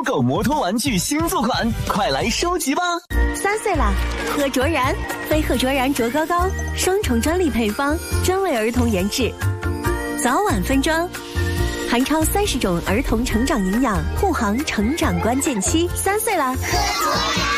狗摩托玩具新作款，快来收集吧 ！3岁啦，喝卓然，飞鹤卓然卓高高，双重专利配方，专为儿童研制，早晚分装，含超30种儿童成长营养，护航成长关键期。3岁啦，喝卓然。